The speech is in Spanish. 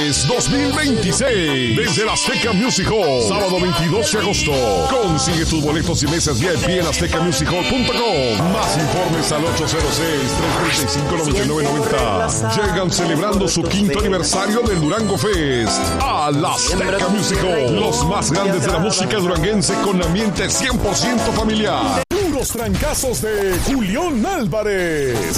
Fest 2026 desde la Azteca Music Hall, sábado 22 de agosto. Consigue tus boletos y mesas VIP en aztecamusichall.com. Más informes al 806-335-9990. Llegan celebrando su quinto aniversario del Durango Fest a la Azteca Music Hall. Los más grandes de la música duranguense con ambiente 100% familiar. Puros trancazos de Julián Álvarez.